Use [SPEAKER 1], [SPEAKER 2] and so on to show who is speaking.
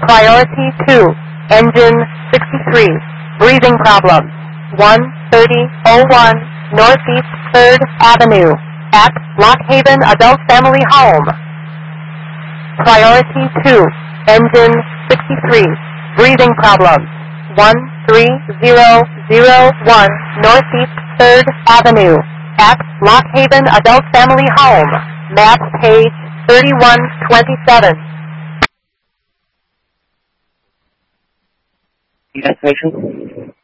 [SPEAKER 1] Priority 2, engine 63, breathing problems. 13001 Northeast 3rd Avenue at Lock Haven Adult Family Home. Priority 2, engine 63, breathing problems. 13001 Northeast 3rd Avenue at Lock Haven Adult Family Home. Map page 3127.
[SPEAKER 2] Destination?